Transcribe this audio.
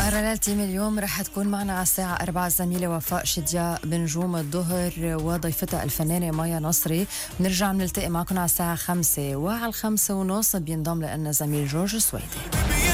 سهرة ليلتي اليوم رح تكون معنا على الساعة 4 الزميلة وفاء شدياء بنجوم الظهر وضيفتها الفنانة مايا نصري. بنرجع بنلتقي معكم على الساعة 5 وعلى 5:30 بينضم لنا زميل جورج سويدي.